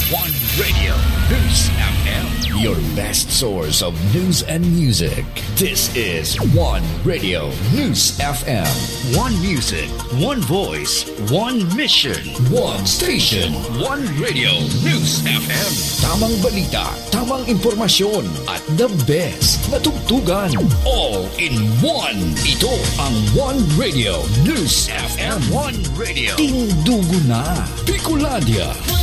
One Radio News FM, your best source of news and music. This is One Radio News FM. One music, one voice, one mission, one station, One Radio News FM. Tamang balita, tamang impormasyon, at the best na tugtugan. All in one. Ito ang One Radio News FM. One Radio. Tindugo na. Bicolandia.